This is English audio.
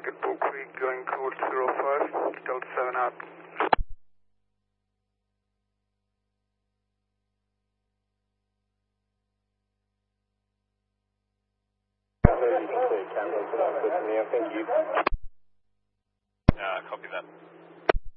target Bull Creek going code 05, Delta 7 out. Copy that.